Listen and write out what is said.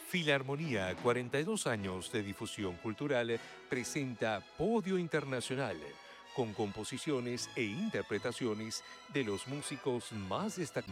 Filarmonía, 42 años de difusión cultural, presenta Podio Internacional, con composiciones e interpretaciones de los músicos más destacados.